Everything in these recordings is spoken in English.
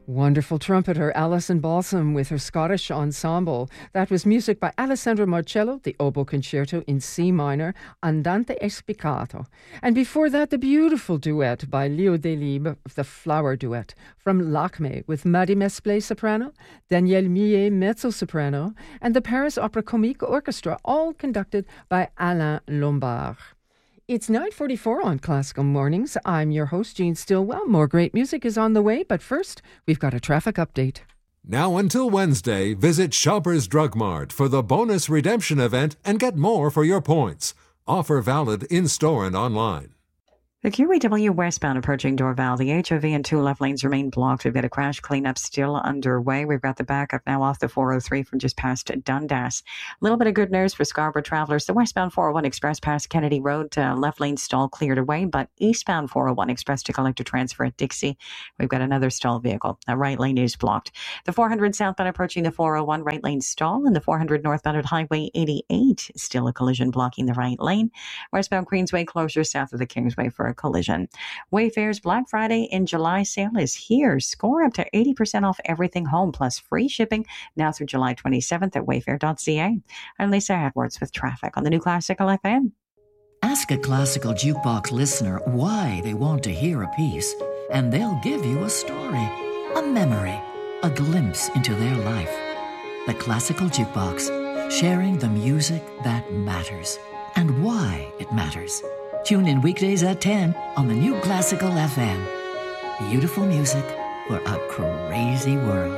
Wonderful trumpeter Alison Balsam with her Scottish ensemble. That was music by Alessandro Marcello, the oboe concerto in C minor, Andante e Spiccato. And before that, the beautiful duet by Leo Delibes, the Flower Duet, from L'Acme with Marie Mesplé soprano, Danielle Millet mezzo-soprano, and the Paris Opera Comique Orchestra, all conducted by Alain Lombard. It's 9:44 on Classical Mornings. I'm your host, Jean Stillwell. More great music is on the way, but first, we've got a traffic update. Now until Wednesday, visit Shoppers Drug Mart for the bonus redemption event and get more for your points. Offer valid in-store and online. The QEW westbound approaching Dorval, the HOV and two left lanes remain blocked. We've got a crash cleanup still underway. We've got the backup now off the 403 from just past Dundas. A little bit of good news for Scarborough travelers. The westbound 401 Express past Kennedy Road, left lane stall cleared away, but eastbound 401 Express to collect a transfer at Dixie. We've got another stall vehicle. The right lane is blocked. The 400 southbound approaching the 401 right lane stall, and the 400 northbound at Highway 88 still a collision blocking the right lane. Westbound Queensway closure south of the Kingsway for a collision. Wayfair's Black Friday in July sale is here. Score up to 80% off everything home plus free shipping now through July 27th at wayfair.ca. I'm Lisa Edwards with traffic on the New Classical FM. Ask a classical jukebox listener why they want to hear a piece, and they'll give you a story, a memory, a glimpse into their life. The Classical Jukebox, sharing the music that matters and why it matters. Tune in weekdays at 10 on the New Classical FM. Beautiful music for a crazy world.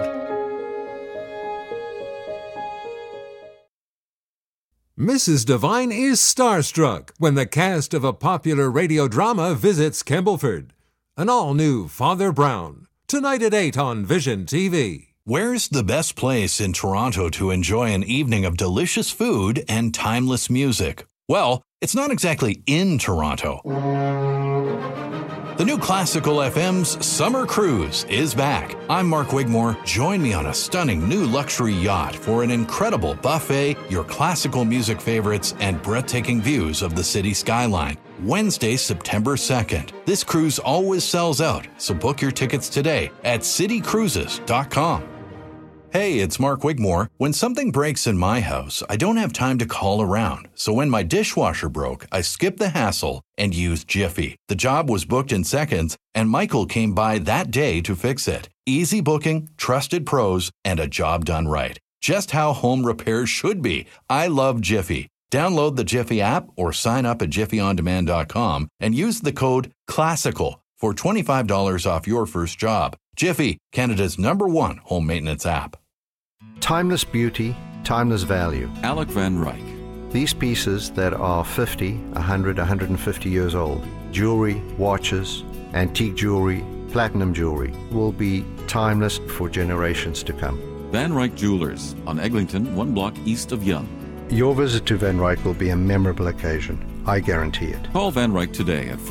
Mrs. Devine is starstruck when the cast of a popular radio drama visits Campbellford. An all-new Father Brown, tonight at 8 on Vision TV. Where's the best place in Toronto to enjoy an evening of delicious food and timeless music? Well, it's not exactly in Toronto. The New Classical FM's Summer Cruise is back. I'm Mark Wigmore. Join me on a stunning new luxury yacht for an incredible buffet, your classical music favorites, and breathtaking views of the city skyline. Wednesday, September 2nd. This cruise always sells out, so book your tickets today at citycruises.com. Hey, it's Mark Wigmore. When something breaks in my house, I don't have time to call around. So when my dishwasher broke, I skipped the hassle and used Jiffy. The job was booked in seconds, and Michael came by that day to fix it. Easy booking, trusted pros, and a job done right. Just how home repairs should be. I love Jiffy. Download the Jiffy app or sign up at jiffyondemand.com and use the code CLASSICAL for $25 off your first job. Jiffy, Canada's #1 home maintenance app. Timeless beauty, timeless value. Alec Van Ryck. These pieces that are 50, 100, 150 years old, jewelry, watches, antique jewelry, platinum jewelry, will be timeless for generations to come. Van Ryck Jewelers on Eglinton, 1 block east of Yonge. Your visit to Van Ryck will be a memorable occasion. I guarantee it. Call Van Ryck today at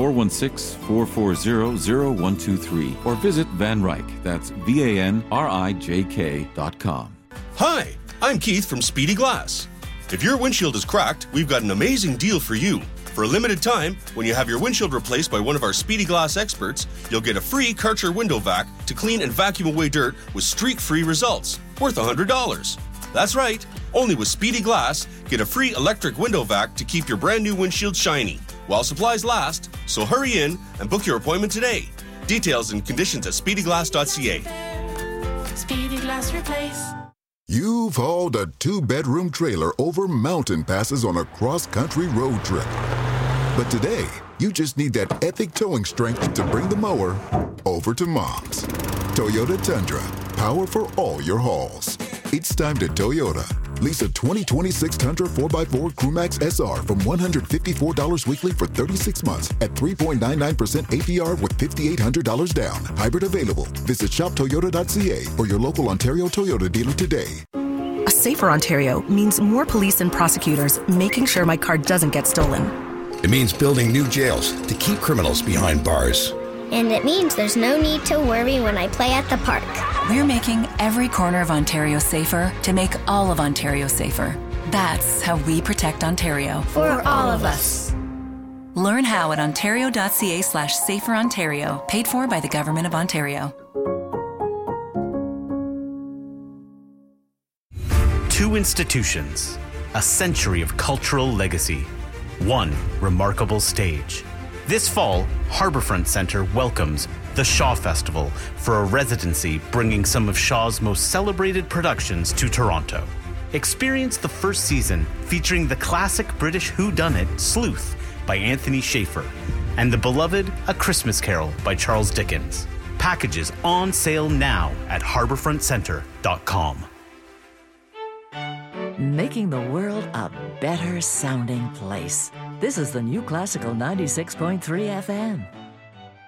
416-440-0123 or visit Van Ryck. That's VANRIJK.com. Hi, I'm Keith from Speedy Glass. If your windshield is cracked, we've got an amazing deal for you. For a limited time, when you have your windshield replaced by one of our Speedy Glass experts, you'll get a free Karcher window vac to clean and vacuum away dirt with streak-free results, worth $100. That's right. Only with Speedy Glass, get a free electric window vac to keep your brand new windshield shiny while supplies last. So hurry in and book your appointment today. Details and conditions at speedyglass.ca. Speedy Glass Replace. You've hauled a 2-bedroom trailer over mountain passes on a cross-country road trip. But today, you just need that epic towing strength to bring the mower over to Mom's. Toyota Tundra, power for all your hauls. It's time to Toyota. Lease a 2026 Tundra 4x4 Crewmax SR from $154 weekly for 36 months at 3.99% APR with $5,800 down. Hybrid available. Visit shoptoyota.ca or your local Ontario Toyota dealer today. A safer Ontario means more police and prosecutors making sure my car doesn't get stolen. It means building new jails to keep criminals behind bars. And it means there's no need to worry when I play at the park. We're making every corner of Ontario safer to make all of Ontario safer. That's how we protect Ontario. For all of us. Learn how at ontario.ca/saferontario, paid for by the Government of Ontario. 2 institutions, a century of cultural legacy, 1 remarkable stage. This fall, Harbourfront Centre welcomes the Shaw Festival for a residency bringing some of Shaw's most celebrated productions to Toronto. Experience the first season featuring the classic British whodunit Sleuth by Anthony Schaefer and the beloved A Christmas Carol by Charles Dickens. Packages on sale now at harbourfrontcentre.com. Making the world a better sounding place. This is the New Classical 96.3 FM.